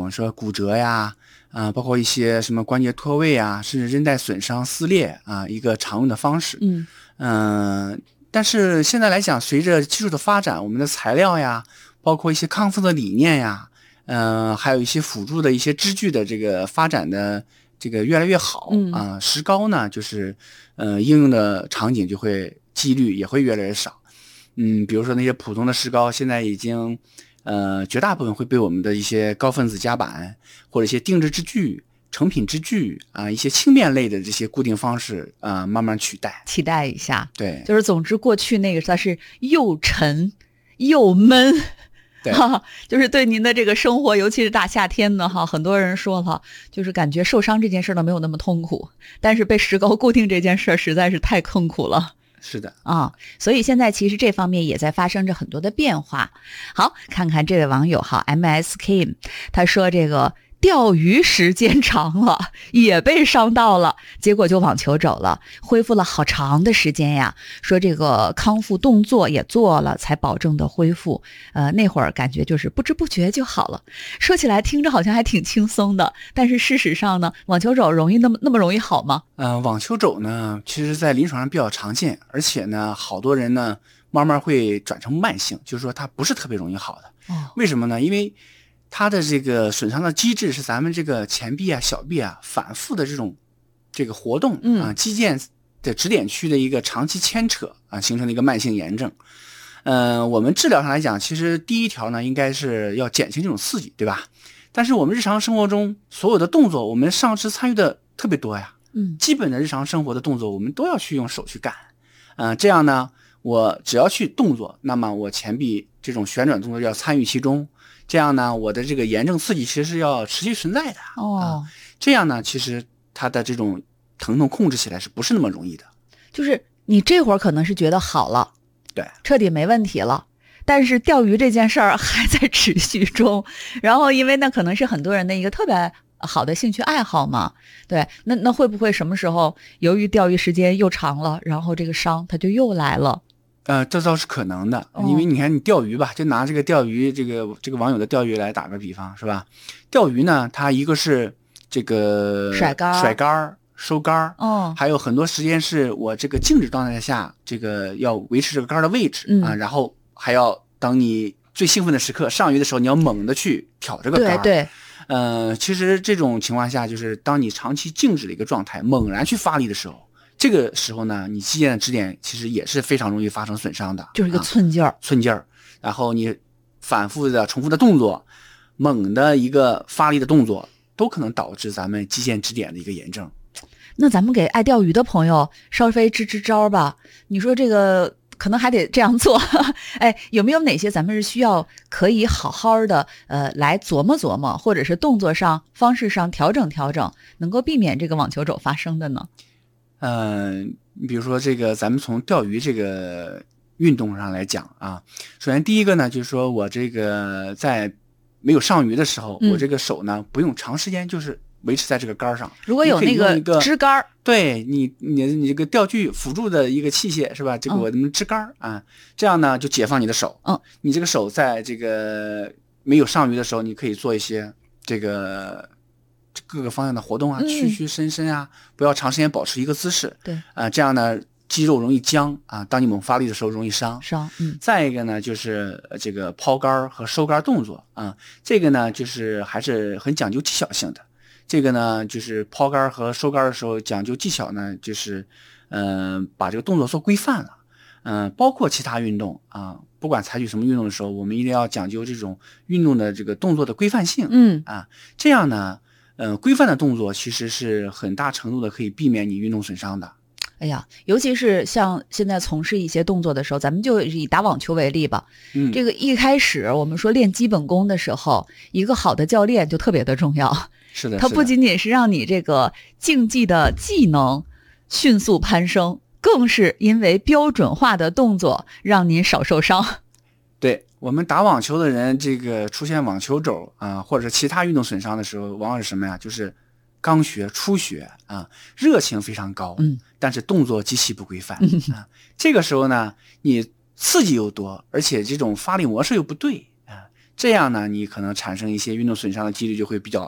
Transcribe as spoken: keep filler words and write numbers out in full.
种说骨折呀，啊、呃，包括一些什么关节脱位啊，甚至韧带损伤、撕裂啊，一个常用的方式。 嗯嗯、呃，但是现在来讲，随着技术的发展，我们的材料呀，包括一些康复的理念呀，嗯、呃，还有一些辅助的一些支具的这个发展的这个越来越好啊、呃，石膏呢，就是呃应用的场景就会几率也会越来越少。嗯，比如说那些普通的石膏，现在已经，呃，绝大部分会被我们的一些高分子夹板或者一些定制支具、成品支具啊、一些轻便类的这些固定方式啊、慢慢取代。 替代一下。 对， 就是总之过去那个它是又沉又闷。 对， 哈，就是对您的这个生活，尤其是大夏天呢，哈，很多人说了，就是感觉受伤这件事都没有那么痛苦，但是被石膏固定这件事实在是太痛苦了。 是的啊、嗯，所以现在其实这方面也在发生着很多的变化。好，看看这位网友哈 M S Kim， 他说这个钓鱼时间长了也被伤到了，结果就网球肘了，恢复了好长的时间呀。说这个康复动作也做了，才保证的恢复。呃，那会儿感觉就是不知不觉就好了。说起来听着好像还挺轻松的，但是事实上呢，网球肘容易那么那么容易好吗？ 呃，网球肘呢，其实在临床上比较常见，而且呢，好多人呢慢慢会转成慢性，就是说它不是特别容易好的。 哦， 为什么呢？因为它的这个损伤的机制是咱们这个前臂啊、小臂啊反复的这种这个活动啊，肌腱的指点区的一个长期牵扯啊，形成的一个慢性炎症。呃，我们治疗上来讲，其实第一条呢，应该是要减轻这种刺激，对吧？但是我们日常生活中所有的动作，我们上肢参与的特别多呀。 嗯， 基本的日常生活的动作，我们都要去用手去干。嗯、呃，这样呢，我只要去动作，那么我前臂这种旋转动作要参与其中。这样呢，我的这个炎症刺激其实是要持续存在的。 哦、 啊，这样呢，其实它的这种疼痛控制起来是不是那么容易的？ 就是你这会儿可能是觉得好了， 对， 彻底没问题了，但是钓鱼这件事儿还在持续中。然后因为那可能是很多人的一个特别好的兴趣爱好嘛，对，那那会不会什么时候由于钓鱼时间又长了，然后这个伤它就又来了？ 呃，这倒是可能的，因为你看你钓鱼吧，就拿这个钓鱼这个这个网友的钓鱼来打个比方，是吧？钓鱼呢，它一个是这个甩竿、 甩竿、收竿， 哦， 还有很多时间是我这个静止状态下，这个要维持这个竿的位置、 嗯、 啊，然后还要等你最兴奋的时刻上鱼的时候，你要猛的去挑这个竿。 对对， 呃，其实这种情况下，就是当你长期静止的一个状态，猛然去发力的时候。这个时候呢，你肌腱的指点其实也是非常容易发生损伤的， 就是一个寸劲儿、啊， 寸劲儿。然后你反复的、重复的动作，猛的一个发力的动作，都可能导致咱们肌腱指点的一个炎症。 那咱们给爱钓鱼的朋友稍微支支招吧。你说这个可能还得这样做，哎，有没有哪些咱们是需要可以好好的呃来琢磨琢磨，或者是动作上、方式上调整调整，能够避免这个网球肘发生的呢？ 嗯、呃，比如说这个，咱们从钓鱼这个运动上来讲啊，首先第一个呢，就是说我这个在没有上鱼的时候，嗯、我这个手呢不用长时间就是维持在这个杆上。 如果有那个支杆， 对你你你这个钓具辅助的一个器械是吧？这个我们支杆、嗯、啊，这样呢就解放你的手。 嗯， 你这个手在这个没有上鱼的时候，你可以做一些这个。各个方向的活动啊，屈屈伸伸啊，不要长时间保持一个姿势。 对， 啊、呃，这样呢，肌肉容易僵啊，当你猛发力的时候容易伤。 伤，嗯。 再一个呢，就是这个抛杆和收杆动作啊，这个呢，就是还是很讲究技巧性的。这个呢，就是抛杆和收杆的时候讲究技巧呢，就是嗯、呃，把这个动作做规范了。嗯、呃，包括其他运动啊，不管采取什么运动的时候，我们一定要讲究这种运动的这个动作的规范性。 嗯啊，这样呢。嗯、呃，规范的动作其实是很大程度的可以避免你运动损伤的。 哎呀，尤其是像现在从事一些动作的时候，咱们就以打网球为例吧。 嗯， 这个一开始我们说练基本功的时候，一个好的教练就特别的重要。 是的， 它不仅仅是让你这个竞技的技能迅速攀升，更是因为标准化的动作让您少受伤。 对。我们打网球的人，这个出现网球肘啊，或者是其他运动损伤的时候，往往是什么呀？就是刚学、初学啊，热情非常高， 嗯， 但是动作极其不规范、嗯、啊。这个时候呢，你刺激又多，而且这种发力模式又不对啊， 这样呢，你可能产生一些运动损伤的几率就会比较